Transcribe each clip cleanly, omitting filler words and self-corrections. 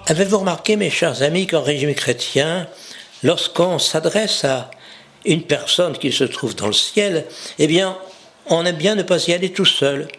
Avez-vous remarqué, mes chers amis, qu'en régime chrétien, lorsqu'on s'adresse à une personne qui se trouve dans le ciel, eh bien, on aime bien ne pas y aller tout seul.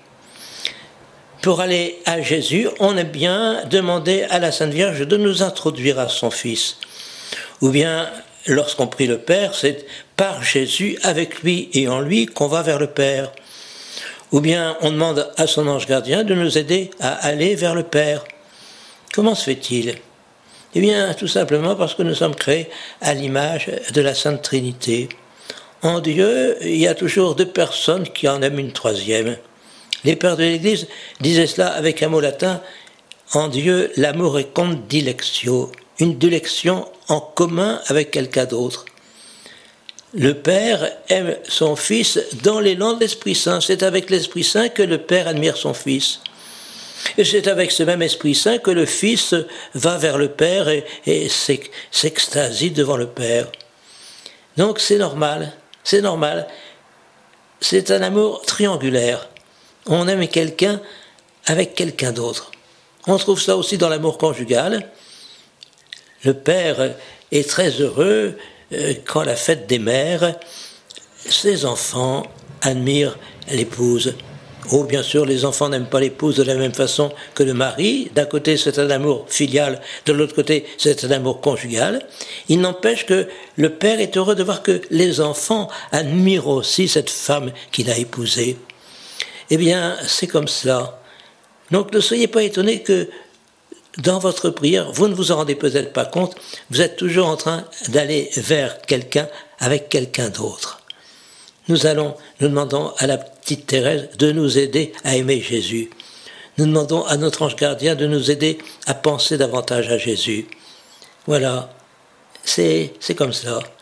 Pour aller à Jésus, on aime bien demander à la Sainte Vierge de nous introduire à son Fils. Ou bien, lorsqu'on prie le Père, c'est par Jésus, avec lui et en lui, qu'on va vers le Père. Ou bien, on demande à son ange gardien de nous aider à aller vers le Père. Comment se fait-il ? Eh bien, tout simplement parce que nous sommes créés à l'image de la Sainte Trinité. En Dieu, il y a toujours deux personnes qui en aiment une troisième. Les pères de l'Église disaient cela avec un mot latin. En Dieu, l'amour est comme dilectio, une dilection en commun avec quelqu'un d'autre. Le Père aime son Fils dans l'élan de l'Esprit Saint. C'est avec l'Esprit Saint que le Père admire son Fils. Et c'est avec ce même Esprit Saint que le Fils va vers le Père et s'extasie devant le Père. Donc c'est normal, c'est normal. C'est un amour triangulaire. On aime quelqu'un avec quelqu'un d'autre. On trouve ça aussi dans l'amour conjugal. Le père est très heureux quand la fête des mères, ses enfants admirent l'épouse. Oh, bien sûr, les enfants n'aiment pas l'épouse de la même façon que le mari. D'un côté, c'est un amour filial, de l'autre côté, c'est un amour conjugal. Il n'empêche que le père est heureux de voir que les enfants admirent aussi cette femme qu'il a épousée. Eh bien, c'est comme cela. Donc, ne soyez pas étonnés que dans votre prière, vous ne vous en rendez peut-être pas compte, vous êtes toujours en train d'aller vers quelqu'un avec quelqu'un d'autre. Nous demandons à la petite Thérèse de nous aider à aimer Jésus. Nous demandons à notre ange gardien de nous aider à penser davantage à Jésus. Voilà, c'est comme ça.